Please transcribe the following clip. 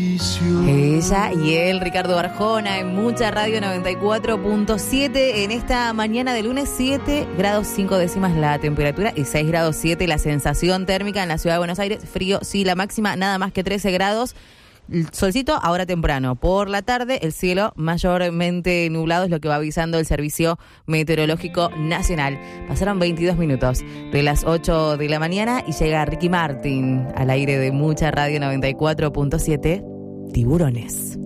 Ella y él, Ricardo Arjona, en Mucha Radio 94.7. En esta mañana de lunes, 7 grados 5 décimas la temperatura y 6 grados 7 la sensación térmica en la ciudad de Buenos Aires. Frío, sí, la máxima nada más que 13 grados. El solcito ahora temprano. Por la tarde, el cielo mayormente nublado, es lo que va avisando el Servicio Meteorológico Nacional. Pasaron 22 minutos de las 8 de la mañana y llega Ricky Martin al aire de Mucha Radio 94.7. Tiburones.